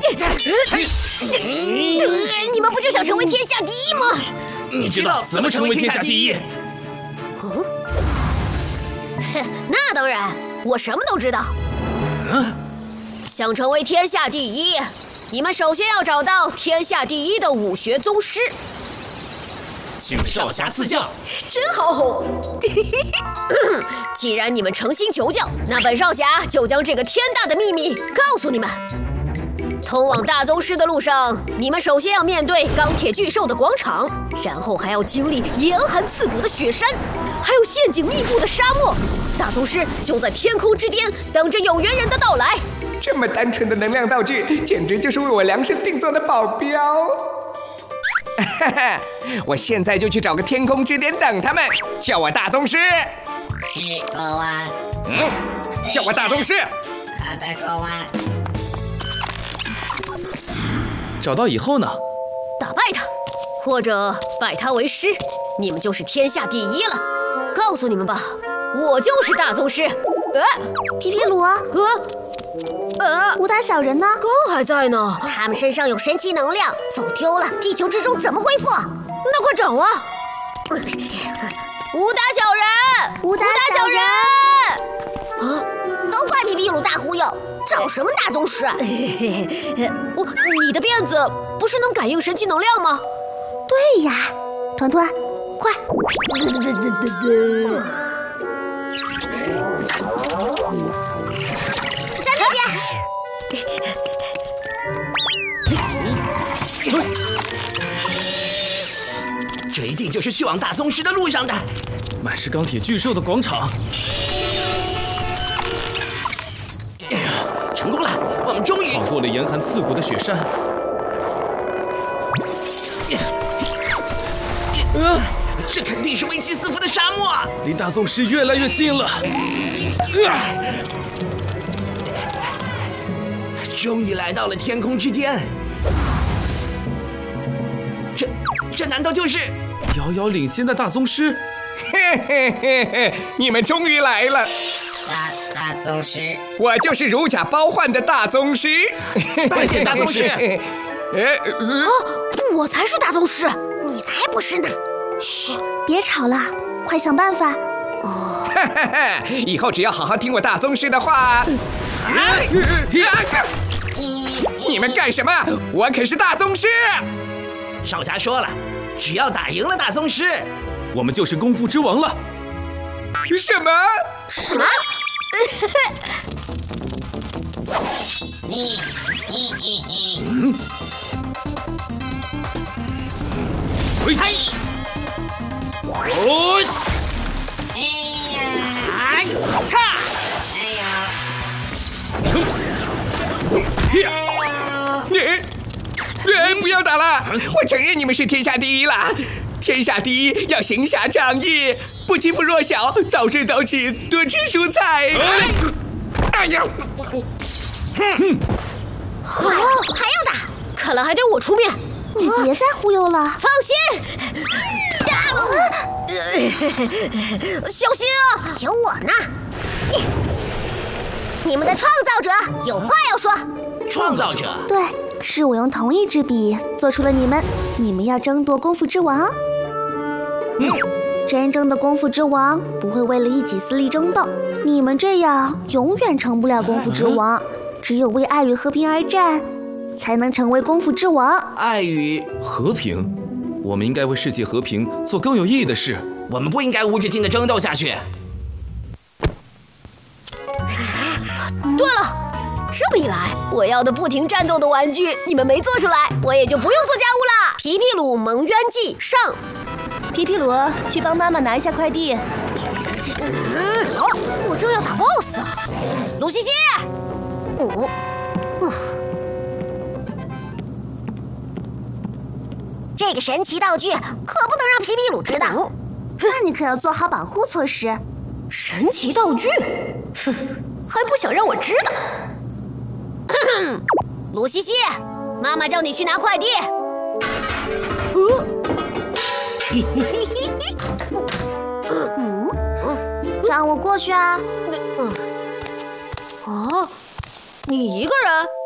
你们不就想成为天下第一吗？ 你知道怎么成为天下第一？ 那当然，我什么都知道。想成为天下第一，你们首先要找到天下第一的武学宗师。 请少侠赐教。 真好哄。既然你们诚心求教，那本少侠就将这个天大的秘密告诉你们。通往大宗师的路上，你们首先要面对钢铁巨兽的广场，然后还要经历严寒刺骨的雪山，还有陷阱密布的沙漠。大宗师就在天空之巅，等着有缘人的到来。 这么单纯的能量道具，简直就是为我量身定做的保镖。我现在就去找个天空之巅等他们，叫我大宗师。 是国王。 叫我大宗师。 好的，国王。 找到以后呢？ 打败他，或者拜他为师，你们就是天下第一了。告诉你们吧，我就是大宗师。 皮皮鲁，武打小人呢？ 刚还在呢。 他们身上有神奇能量，走丢了，地球之中怎么恢复？ 那快找啊！武打小人， 武打小人！ 啊！ 都怪皮皮鲁大忽悠，找什么大宗师？ 你的辫子不是能感应神奇能量吗？ 对呀，团团，快！在那边。 这一定就是去往大宗师的路上的。 满是钢铁巨兽的广场。 成功了，我们终于跑过了严寒刺骨的雪山。 这肯定是危机四伏的沙漠， 离大宗师越来越近了。 终于来到了天空之巅。这难道就是遥遥领先的大宗师？ 嘿嘿嘿嘿，你们终于来了。 大宗师， 我就是如假包换的大宗师。 拜见大宗师。 我才是大宗师， 你才不是呢。嘘，别吵了，快想办法。 以后只要好好听我大宗师的话。你们干什么？我可是大宗师。 少侠说了，只要打赢了大宗师， 我们就是功夫之王了。 什么？ 什么？ 嘿！哦！ 哎呀！ 哈！ 哎呀！ 不要打了！我承认你们是天下第一了。天下第一要行侠仗义，不欺负弱小，早睡早起，多吃蔬菜。哎呀！ 还要打？ 看来还得我出面。 你别再忽悠了。 放心。小心啊！ 有我呢。你们的创造者有话要说。 创造者？ 对，是我用同一支笔做出了你们。你们要争夺功夫之王。真正的功夫之王不会为了一己私利争斗，你们这样永远成不了功夫之王。只有为爱与和平而战，才能成为功夫之王。 爱与和平，我们应该为世界和平做更有意义的事。 我们不应该无止境的争斗下去。 对了，这么一来，我要的不停战斗的玩具你们没做出来，我也就不用做家务了。皮皮鲁蒙冤记上。 皮皮鲁，去帮妈妈拿一下快递。 我正要打 BOSS 啊！鲁西西， 这个神奇道具可不能让皮皮鲁知道。那你可要做好保护措施。 神奇道具，还不想让我知道？鲁西西，妈妈叫你去拿快递。 让我过去啊！ 你一个人？